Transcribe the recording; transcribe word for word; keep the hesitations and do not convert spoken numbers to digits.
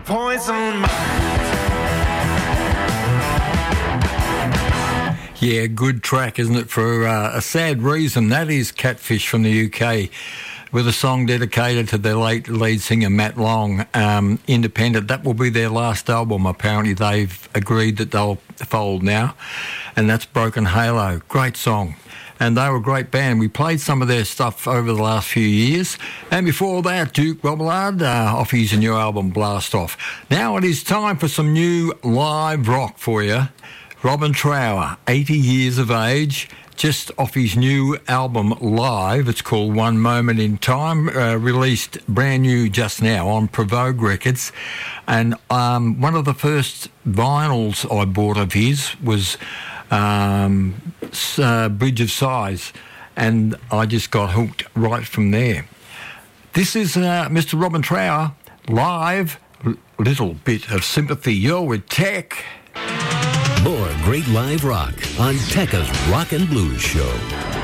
poison mind. Yeah, good track, isn't it, for uh, a sad reason. That is Catfish from the U K, with a song dedicated to their late lead singer, Matt Long, um, Independent. That will be their last album. Apparently they've agreed that they'll fold now, and that's Broken Halo. Great song. And they were a great band. We played some of their stuff over the last few years. And before that, Duke Robillard, uh, off his new album, Blast Off. Now it is time for some new live rock for you. Robin Trower, eighty years of age, just off his new album Live. It's called One Moment in Time, uh, released brand new just now on Provogue Records. And um, one of the first vinyls I bought of his was um, uh, Bridge of Sighs, and I just got hooked right from there. This is uh, Mister Robin Trower, live, L- little bit of sympathy. You're with Tech. More great live rock on Tekka's Rock and Blues Show.